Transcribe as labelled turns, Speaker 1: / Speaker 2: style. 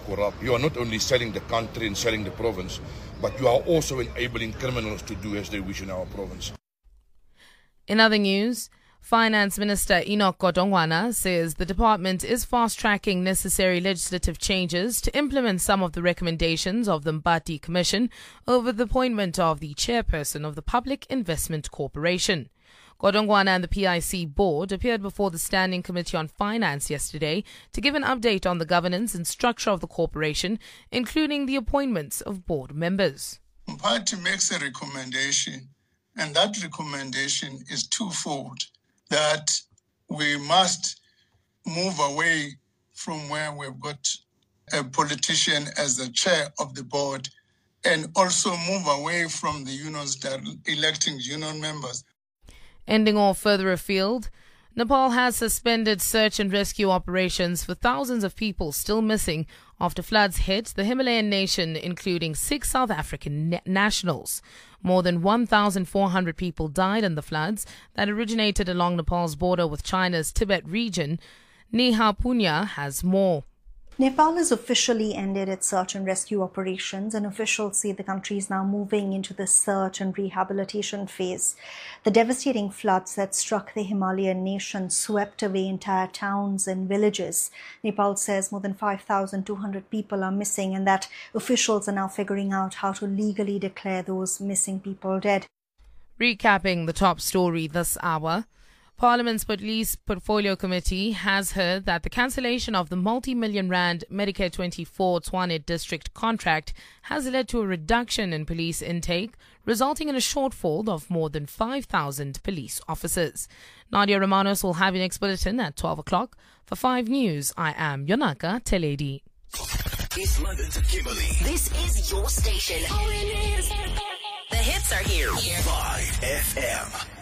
Speaker 1: corrupt. You are not only selling the country and selling the province, but you are also enabling criminals to do as they wish in our province.
Speaker 2: In other news, Finance Minister Enoch Godongwana says the department is fast-tracking necessary legislative changes to implement some of the recommendations of the Mbati Commission over the appointment of the chairperson of the Public Investment Corporation. Godongwana and the PIC board appeared before the Standing Committee on Finance yesterday to give an update on the governance and structure of the corporation, including the appointments of board members.
Speaker 3: Mbati makes a recommendation, and that recommendation is twofold. That we must move away from where we've got a politician as the chair of the board, and also move away from the unions that are electing union members.
Speaker 2: Ending off further afield, Nepal has suspended search and rescue operations for thousands of people still missing after floods hit the Himalayan nation, including 6 South African nationals. More than 1,400 people died in the floods that originated along Nepal's border with China's Tibet region. Neha Punya has more.
Speaker 4: Nepal has officially ended its search and rescue operations, and officials say the country is now moving into the search and rehabilitation phase. The devastating floods that struck the Himalayan nation swept away entire towns and villages. Nepal says more than 5,200 people are missing, and that officials are now figuring out how to legally declare those missing people dead.
Speaker 2: Recapping the top story this hour, Parliament's Police Portfolio Committee has heard that the cancellation of the multi-million rand Medicare 24 Tshwane district contract has led to a reduction in police intake, resulting in a shortfall of more than 5,000 police officers. Nadia Romanos will have your next bulletin at 12 o'clock. For 5 News, I am Yonaka Teledi.
Speaker 5: East London to Kimberley. This is your station. The hits are here. 5 FM.